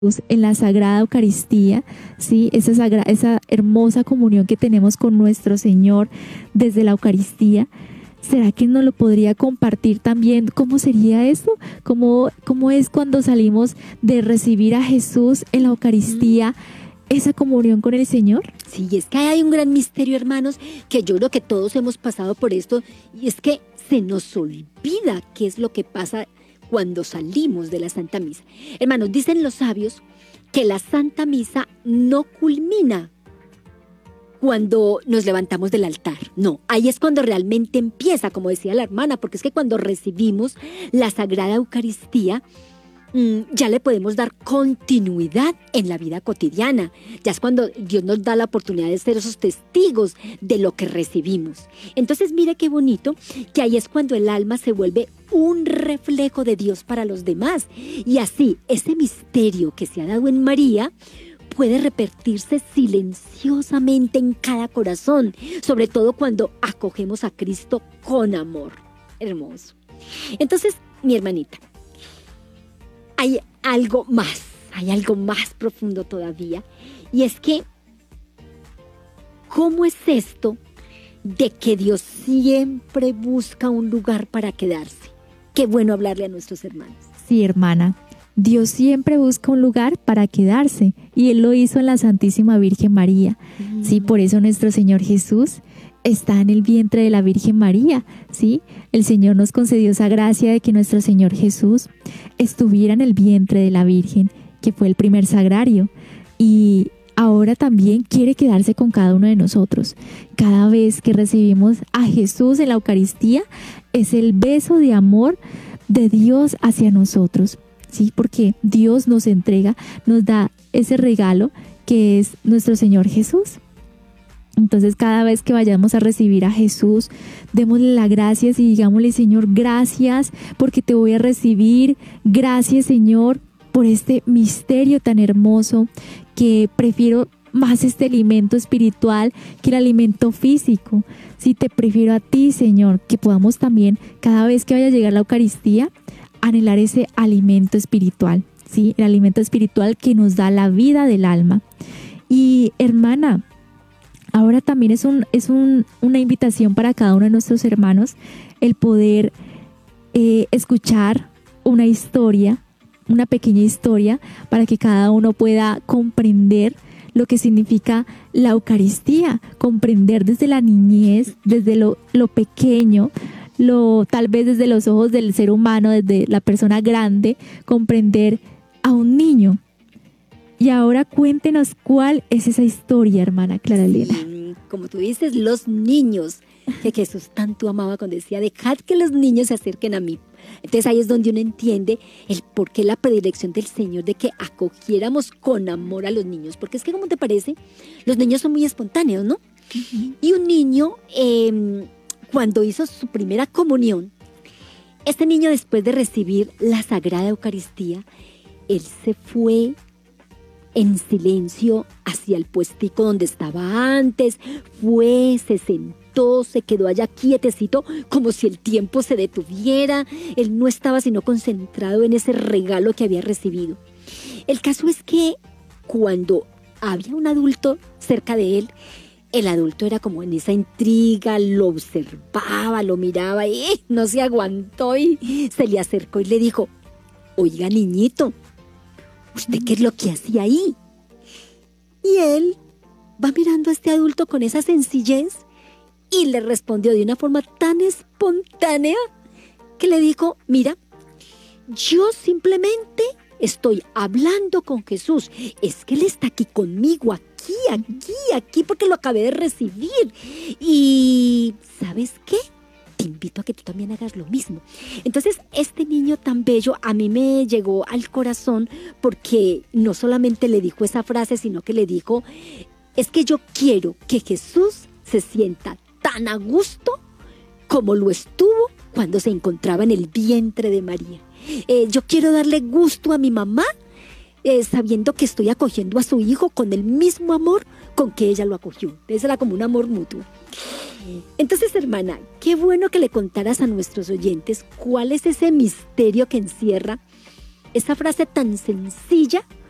en la Sagrada Eucaristía, ¿sí? Esa hermosa comunión que tenemos con nuestro Señor desde la Eucaristía. ¿Será que nos lo podría compartir también? ¿Cómo sería esto? ¿Cómo es cuando salimos de recibir a Jesús en la Eucaristía, esa comunión con el Señor? Sí, es que hay un gran misterio, hermanos, que yo creo que todos hemos pasado por esto, y es que se nos olvida qué es lo que pasa cuando salimos de la Santa Misa. Hermanos, dicen los sabios que la Santa Misa no culmina cuando nos levantamos del altar. No, ahí es cuando realmente empieza, como decía la hermana, porque es que cuando recibimos la Sagrada Eucaristía, ya le podemos dar continuidad en la vida cotidiana. Ya es cuando Dios nos da la oportunidad de ser esos testigos de lo que recibimos. Entonces, mire qué bonito, que ahí es cuando el alma se vuelve un reflejo de Dios para los demás. Y así, ese misterio que se ha dado en María puede repetirse silenciosamente en cada corazón, sobre todo cuando acogemos a Cristo con amor. Hermoso. Entonces, mi hermanita, hay algo más profundo todavía, y es que, ¿cómo es esto de que Dios siempre busca un lugar para quedarse? Qué bueno hablarle a nuestros hermanos. Sí, hermana, Dios siempre busca un lugar para quedarse, y Él lo hizo en la Santísima Virgen María. Sí, por eso nuestro Señor Jesús está en el vientre de la Virgen María, ¿sí? El Señor nos concedió esa gracia de que nuestro Señor Jesús estuviera en el vientre de la Virgen, que fue el primer sagrario, y ahora también quiere quedarse con cada uno de nosotros. Cada vez que recibimos a Jesús en la Eucaristía, es el beso de amor de Dios hacia nosotros, ¿sí? Porque Dios nos entrega, nos da ese regalo que es nuestro Señor Jesús. Entonces, cada vez que vayamos a recibir a Jesús, démosle las gracias y digámosle: Señor, gracias porque te voy a recibir. Gracias, Señor, por este misterio tan hermoso, que prefiero más este alimento espiritual que el alimento físico. Sí, te prefiero a ti, Señor, que podamos también, cada vez que vaya a llegar la Eucaristía, anhelar ese alimento espiritual, ¿sí? El alimento espiritual que nos da la vida del alma. Y, hermana, ahora también es una invitación para cada uno de nuestros hermanos el poder escuchar una historia, una pequeña historia, para que cada uno pueda comprender lo que significa la Eucaristía, comprender desde la niñez, desde lo pequeño, tal vez desde los ojos del ser humano, desde la persona grande, comprender a un niño. Y ahora cuéntenos cuál es esa historia, hermana Clara Elena. Sí, como tú dices, los niños, que Jesús tanto amaba cuando decía: dejad que los niños se acerquen a mí. Entonces ahí es donde uno entiende el por qué la predilección del Señor de que acogiéramos con amor a los niños. Porque es que, ¿cómo te parece? Los niños son muy espontáneos, ¿no? Uh-huh. Y un niño, cuando hizo su primera comunión, este niño, después de recibir la Sagrada Eucaristía, él se fue en silencio hacia el puestico donde estaba antes, se sentó, se quedó allá quietecito, como si el tiempo se detuviera. Él no estaba sino concentrado en ese regalo que había recibido. El caso es que cuando había un adulto cerca de él, el adulto era como en esa intriga, lo observaba, lo miraba y no se aguantó y se le acercó y le dijo: oiga, niñito, ¿usted qué es lo que hacía ahí? Y él va mirando a este adulto con esa sencillez y le respondió de una forma tan espontánea que le dijo: mira, yo simplemente estoy hablando con Jesús. Es que Él está aquí conmigo, aquí, porque lo acabé de recibir. Y ¿sabes qué? Te invito a que tú también hagas lo mismo. Entonces, este niño tan bello a mí me llegó al corazón, porque no solamente le dijo esa frase, sino que le dijo: es que yo quiero que Jesús se sienta tan a gusto como lo estuvo cuando se encontraba en el vientre de María. Yo quiero darle gusto a mi mamá, sabiendo que estoy acogiendo a su hijo con el mismo amor con que ella lo acogió. Ese era como un amor mutuo. Entonces, hermana, qué bueno que le contaras a nuestros oyentes cuál es ese misterio que encierra esa frase tan sencilla,